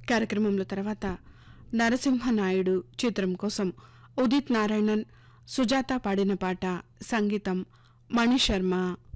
కార్యక్రమంలో తర్వాత నరసింహనాయుడు చిత్రం కోసం ఉదిత్ నారాయణన్, సుజాత పాడిన పాట, సంగీతం మణిశర్మ.